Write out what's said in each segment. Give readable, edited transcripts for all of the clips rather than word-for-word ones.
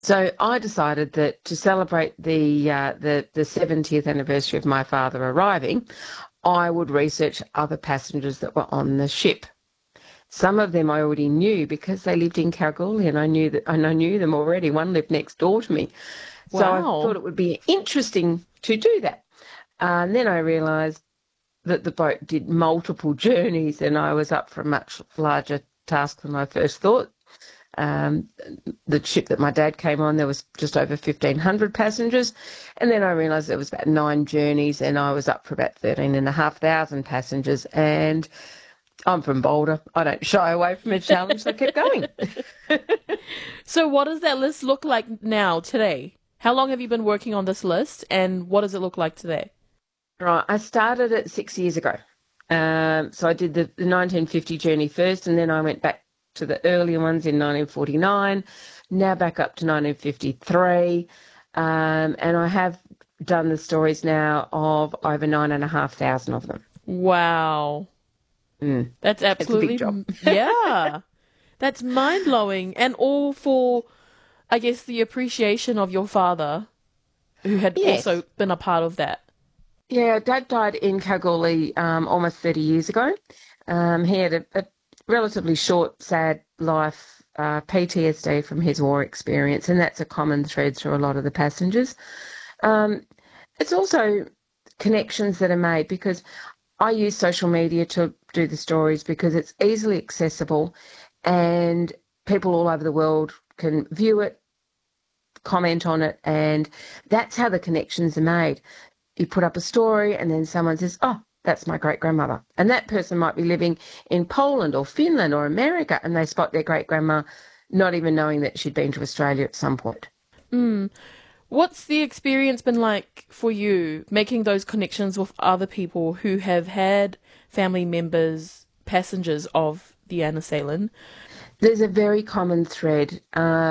So I decided that to celebrate the 70th anniversary of my father arriving, I would research other passengers that were on the ship. Some of them I already knew because they lived in Kalgoorlie, and I knew them already. One lived next door to me, so I thought Wow. it would be interesting to do that. And then I realised that the boat did multiple journeys, and I was up for a much larger task than I first thought. Um, the ship that my dad came on, there was just over 1,500 passengers. And then I realised there was about 9 journeys, and I was up for about 13,500 passengers. And I'm from Boulder. I don't shy away from a challenge, so I kept going. So what does that list look like now, today? How long have you been working on this list and what does it look like today? Right, I started it 6 years ago. So I did the 1950 journey first, and then I went back to the earlier ones in 1949, now back up to 1953. And I have done the stories now of over 9,500 of them. Wow. Mm, That's it's a big job. absolutely, yeah. That's mind blowing. And all for, I guess, the appreciation of your father, who had also Yes. been a part of that. Yeah, Dad died in Kalgoorlie almost 30 years ago. He had a relatively short, sad life, PTSD from his war experience, and that's a common thread through a lot of the passengers. Um, it's also connections that are made because I use social media to do the stories because it's easily accessible and people all over the world can view it, comment on it, and that's how the connections are made. You put up a story and then someone says, oh, that's my great grandmother. And that person might be living in Poland or Finland or America, and they spot their great grandma, not even knowing that she'd been to Australia at some point. Mm. What's the experience been like for you making those connections with other people who have had family members, passengers of the Anna Salen? There's a very common thread,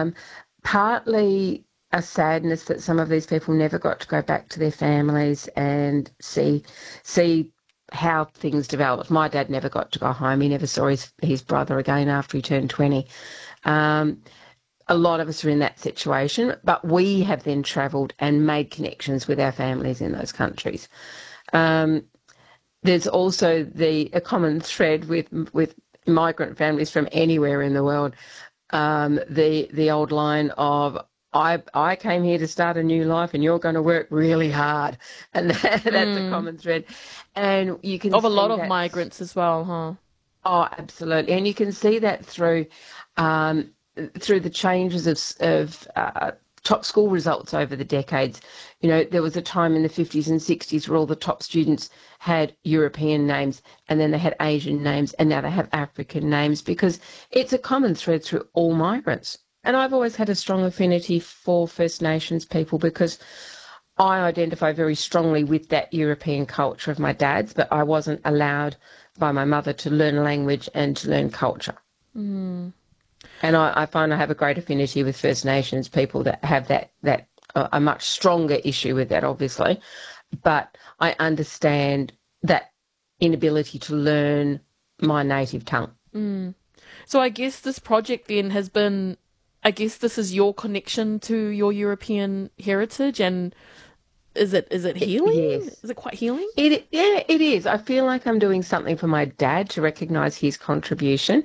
partly a sadness that some of these people never got to go back to their families and see how things developed. My dad never got to go home. He never saw his brother again after he turned 20. Um, a lot of us are in that situation, but we have then travelled and made connections with our families in those countries. Um, there's also a common thread with migrant families from anywhere in the world. The old line of I came here to start a new life and you're going to work really hard, and that's a Mm. common thread, and you can Of a lot see of that. migrants as well, huh? Oh, absolutely. And you can see that um, through the changes of top school results over the decades. You know, there was a time in the 50s and 60s where all the top students had European names and then they had Asian names and now they have African names because it's a common thread through all migrants. And I've always had a strong affinity for First Nations people because I identify very strongly with that European culture of my dad's, but I wasn't allowed by my mother to learn language and to learn culture. Mm. And I find I have a great affinity with First Nations people that have that a much stronger issue with that, obviously. But I understand that inability to learn my native tongue. Mm. So I guess this project then has been, I guess this is your connection to your European heritage, and is it healing? Yes. Is it quite healing? Yeah, it is. I feel like I'm doing something for my dad to recognise his contribution.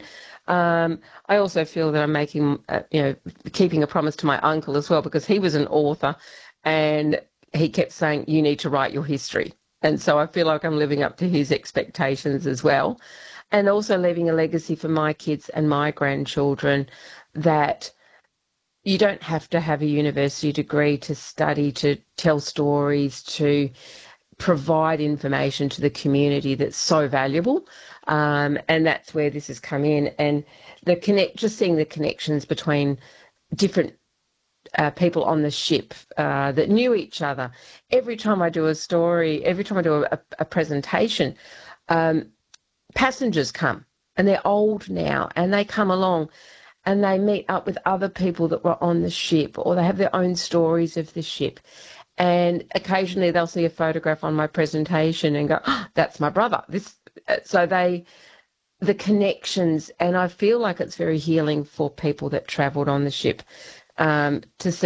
I also feel that I'm making, keeping a promise to my uncle as well because he was an author, and he kept saying you need to write your history, and so I feel like I'm living up to his expectations as well, and also leaving a legacy for my kids and my grandchildren that you don't have to have a university degree to study, to tell stories, to provide information to the community that's so valuable. And that's where this has come in. And just seeing the connections between different people on the ship that knew each other. Every time I do a story, every time I do a presentation, um, passengers come and they're old now and they come along and they meet up with other people that were on the ship or they have their own stories of the ship. And occasionally they'll see a photograph on my presentation and go, oh, that's my brother. So the connections, and I feel like it's very healing for people that travelled on the ship to see